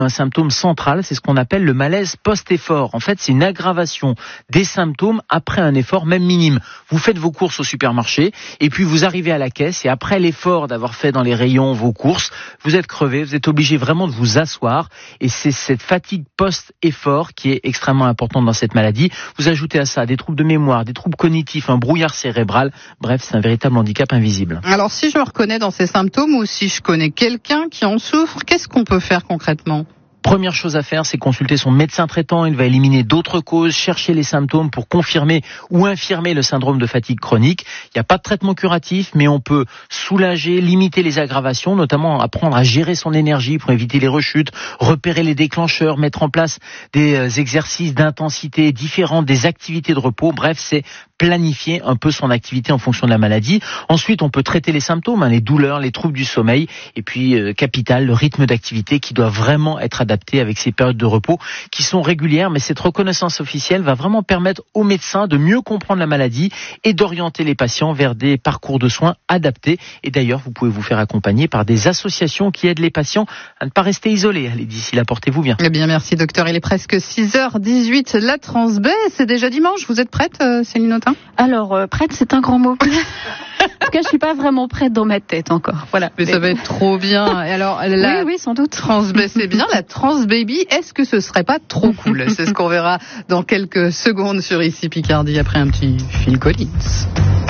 Un symptôme central, c'est ce qu'on appelle le malaise post-effort. En fait, c'est une aggravation des symptômes après un effort, même minime. Vous faites vos courses au supermarché et puis vous arrivez à la caisse et après l'effort d'avoir fait dans les rayons vos courses, vous êtes crevé, vous êtes obligé vraiment de vous asseoir et c'est cette fatigue post-effort qui est extrêmement importante dans cette maladie. Vous ajoutez à ça des troubles de mémoire, des troubles cognitifs, un brouillard cérébral. Bref, c'est un véritable handicap invisible. Alors, si je me reconnais dans ces symptômes ou si je connais quelqu'un qui en souffre, qu'est-ce qu'on peut faire concrètement ? Première chose à faire, c'est consulter son médecin traitant. Il va éliminer d'autres causes, chercher les symptômes pour confirmer ou infirmer le syndrome de fatigue chronique. Il n'y a pas de traitement curatif, mais on peut soulager, limiter les aggravations, notamment apprendre à gérer son énergie pour éviter les rechutes, repérer les déclencheurs, mettre en place des exercices d'intensité différents, des activités de repos. Bref, c'est planifier un peu son activité en fonction de la maladie. Ensuite, on peut traiter les symptômes, les douleurs, les troubles du sommeil. Et puis, capital, le rythme d'activité qui doit vraiment être adapté avec ces périodes de repos qui sont régulières. Mais cette reconnaissance officielle va vraiment permettre aux médecins de mieux comprendre la maladie et d'orienter les patients vers des parcours de soins adaptés. Et d'ailleurs, vous pouvez vous faire accompagner par des associations qui aident les patients à ne pas rester isolés. Allez, d'ici là, portez-vous bien. Eh bien, merci docteur. Il est presque 6h18. La Transbaie, c'est déjà dimanche. Vous êtes prête, Céline Autain ? Alors, prête, c'est un grand mot. En tout cas, je suis pas vraiment prête dans ma tête encore. Voilà. Mais ça va être trop bien. Et alors, oui, sans doute. Transbaie, c'est bien. La Transbaby, est-ce que ce serait pas trop cool ? C'est ce qu'on verra dans quelques secondes sur Ici Picardie après un petit Phil Collins.